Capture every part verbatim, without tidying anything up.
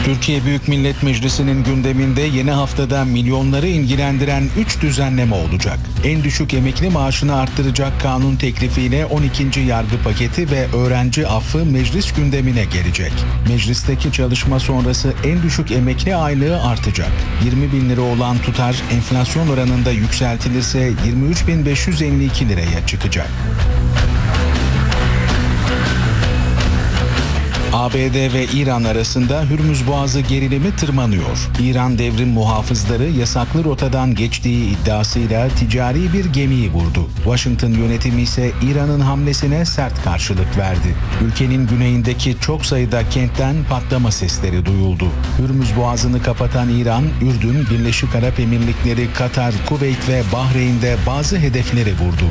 Türkiye Büyük Millet Meclisi'nin gündeminde yeni haftada milyonları ilgilendiren üç düzenleme olacak. En düşük emekli maaşını arttıracak kanun teklifiyle on ikinci yargı paketi ve öğrenci affı meclis gündemine gelecek. Meclisteki çalışma sonrası en düşük emekli aylığı artacak. yirmi bin lira olan tutar enflasyon oranında yükseltilirse yirmi üç bin beş yüz elli iki liraya çıkacak. A B D ve İran arasında Hürmüz Boğazı gerilimi tırmanıyor. İran devrim muhafızları yasaklı rotadan geçtiği iddiasıyla ticari bir gemiyi vurdu. Washington yönetimi ise İran'ın hamlesine sert karşılık verdi. Ülkenin güneyindeki çok sayıda kentten patlama sesleri duyuldu. Hürmüz Boğazı'nı kapatan İran, Ürdün, Birleşik Arap Emirlikleri, Katar, Kuveyt ve Bahreyn'de bazı hedefleri vurdu.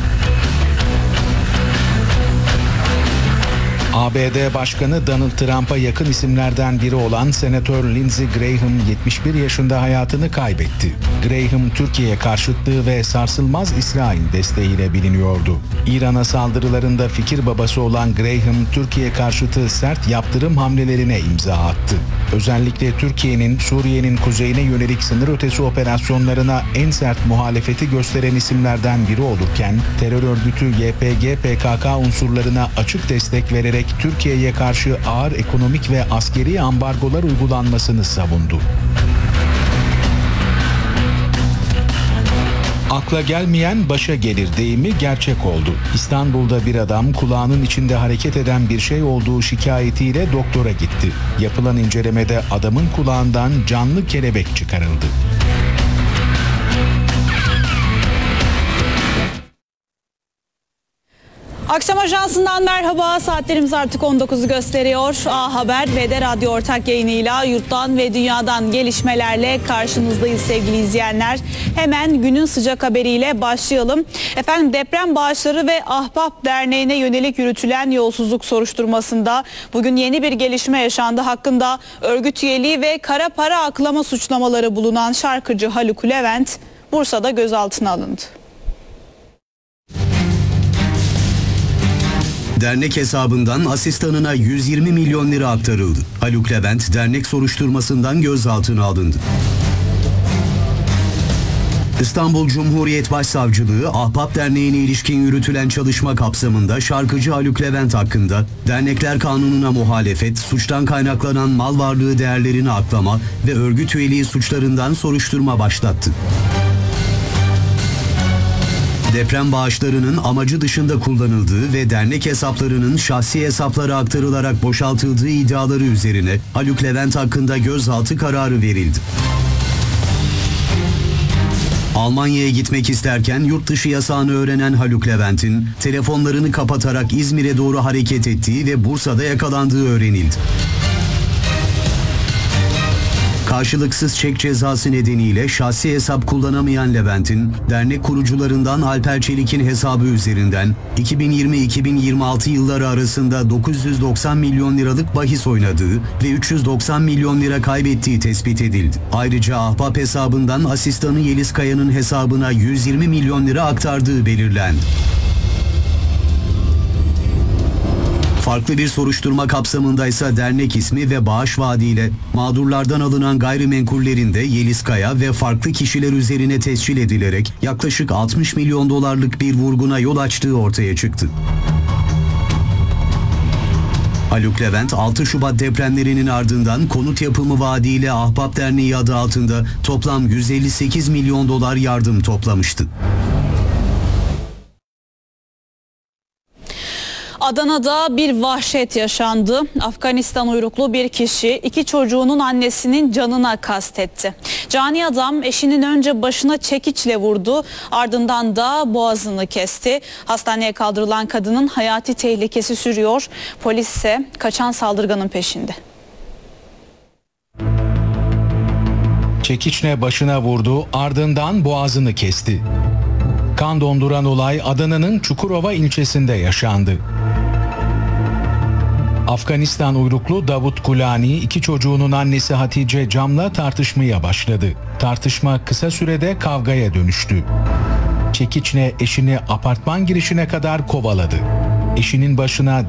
A B D Başkanı Donald Trump'a yakın isimlerden biri olan Senatör Lindsey Graham yetmiş bir yaşında hayatını kaybetti. Graham, Türkiye karşıtlığı ve sarsılmaz İsrail desteğiyle biliniyordu. İran'a saldırılarında fikir babası olan Graham, Türkiye karşıtı sert yaptırım hamlelerine imza attı. Özellikle Türkiye'nin Suriye'nin kuzeyine yönelik sınır ötesi operasyonlarına en sert muhalefeti gösteren isimlerden biri olurken, terör örgütü Y P G P K K unsurlarına açık destek vererek Türkiye'ye karşı ağır ekonomik ve askeri ambargolar uygulanmasını savundu. Akla gelmeyen başa gelir deyimi gerçek oldu. İstanbul'da bir adam kulağının içinde hareket eden bir şey olduğu şikayetiyle doktora gitti. Yapılan incelemede adamın kulağından canlı kelebek çıkarıldı. Akşam Ajansı'ndan merhaba. Saatlerimiz artık on dokuzu gösteriyor. A Haber ve de Radyo Ortak yayınıyla yurttan ve dünyadan gelişmelerle karşınızdayız sevgili izleyenler. Hemen günün sıcak haberiyle başlayalım. Efendim, deprem bağışları ve Ahbap Derneği'ne yönelik yürütülen yolsuzluk soruşturmasında bugün yeni bir gelişme yaşandı. Hakkında örgüt üyeliği ve kara para aklama suçlamaları bulunan şarkıcı Haluk Levent Bursa'da gözaltına alındı. Dernek hesabından asistanına yüz yirmi milyon lira aktarıldı. Haluk Levent dernek soruşturmasından gözaltına alındı. İstanbul Cumhuriyet Başsavcılığı, Ahbap Derneği'ne ilişkin yürütülen çalışma kapsamında şarkıcı Haluk Levent hakkında Dernekler Kanunu'na muhalefet, suçtan kaynaklanan mal varlığı değerlerini aklama ve örgüt üyeliği suçlarından soruşturma başlattı. Deprem bağışlarının amacı dışında kullanıldığı ve dernek hesaplarının şahsi hesaplara aktarılarak boşaltıldığı iddiaları üzerine Haluk Levent hakkında gözaltı kararı verildi. Almanya'ya gitmek isterken yurt dışı yasağını öğrenen Haluk Levent'in telefonlarını kapatarak İzmir'e doğru hareket ettiği ve Bursa'da yakalandığı öğrenildi. Karşılıksız çek cezası nedeniyle şahsi hesap kullanamayan Levent'in dernek kurucularından Alper Çelik'in hesabı üzerinden iki bin yirmi iki bin yirmi altı yılları arasında dokuz yüz doksan milyon liralık bahis oynadığı ve üç yüz doksan milyon lira kaybettiği tespit edildi. Ayrıca Ahbap hesabından asistanı Yeliz Kaya'nın hesabına yüz yirmi milyon lira aktardığı belirlendi. Farklı bir soruşturma kapsamındaysa dernek ismi ve bağış vaadiyle mağdurlardan alınan gayrimenkullerin de Yeliz Kaya ve farklı kişiler üzerine tescil edilerek yaklaşık altmış milyon dolarlık bir vurguna yol açtığı ortaya çıktı. Haluk Levent, altı Şubat depremlerinin ardından konut yapımı vaadiyle Ahbap Derneği adı altında toplam yüz elli sekiz milyon dolar yardım toplamıştı. Adana'da bir vahşet yaşandı. Afganistan uyruklu bir kişi iki çocuğunun annesinin canına kastetti. Cani adam eşinin önce başına çekiçle vurdu, ardından da boğazını kesti. Hastaneye kaldırılan kadının hayati tehlikesi sürüyor. Polis ise kaçan saldırganın peşinde. Çekiçle başına vurdu, ardından boğazını kesti. Kan donduran olay Adana'nın Çukurova ilçesinde yaşandı. Afganistan uyruklu Davut Gulani iki çocuğunun annesi Hatice Cam'la tartışmaya başladı. Tartışma kısa sürede kavgaya dönüştü. Çekiçle eşini apartman girişine kadar kovaladı. Eşinin başına